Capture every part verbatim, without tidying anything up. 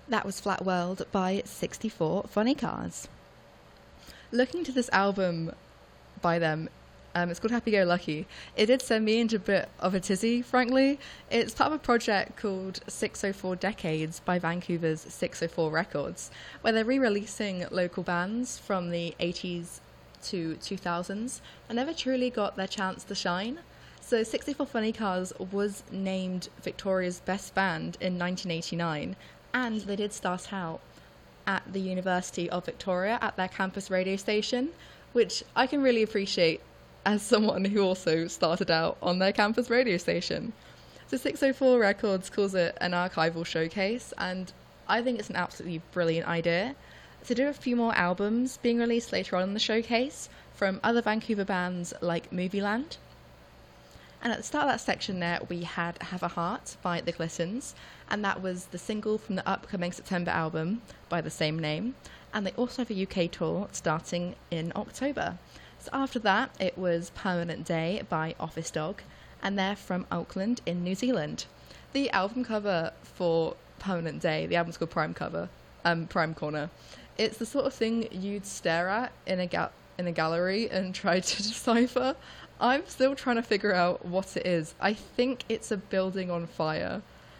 That was Flat World by sixty-four Funny Cars. Looking to this album by them, um, it's called Happy Go Lucky. It did send me into a bit of a tizzy, frankly. It's part of a project called six oh four Decades by Vancouver's six oh four Records, where they're re-releasing local bands from the eighties to two thousands and never truly got their chance to shine. So sixty-four Funny Cars was named Victoria's Best Band in nineteen eighty-nine, and they did start out at the University of Victoria at their campus radio station, which I can really appreciate as someone who also started out on their campus radio station. So six oh four Records calls it an archival showcase, and I think it's an absolutely brilliant idea. So there are a few more albums being released later on in the showcase from other Vancouver bands like Movieland. And at the start of that section there, we had Have a Heart by The Clintons, and that was the single from the upcoming September album by the same name. And they also have a U K tour starting in October. So after that, it was Permanent Day by Office Dog, and they're from Auckland in New Zealand. The album cover for Permanent Day, the album's called Prime Cover, um, Prime Corner. It's the sort of thing you'd stare at in a ga- in a gallery and try to decipher. I'm still trying to figure out what it is. I think it's a building on fire,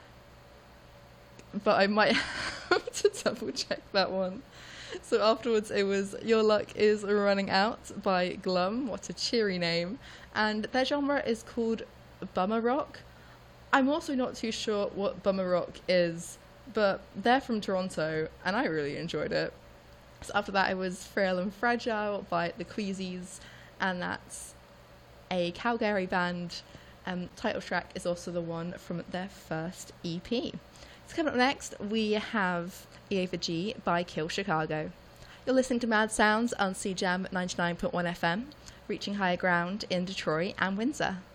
but I might have to double check that one. So afterwards it was Your Luck Is Running Out by Glum. What a cheery name. And their genre is called bummer rock. I'm also not too sure what bummer rock is, but they're from Toronto and I really enjoyed it. So after that it was Frail and Fragile by the Queasies, and that's a Calgary band. Um, title track is also the one from their first E P. So coming up next, we have E A for G by Kill Chicago. You're listening to Mad Sounds on C J A M ninety-nine point one F M, reaching higher ground in Detroit and Windsor.